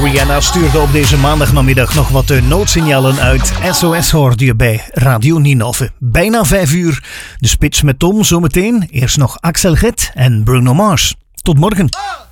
Rihanna stuurde op deze maandagnamiddag nog wat noodsignalen uit. SOS hoorde je bij Radio Ninove. Bijna 5 uur. De spits met Tom zometeen. Eerst nog Axel Red en Bruno Mars. Tot morgen.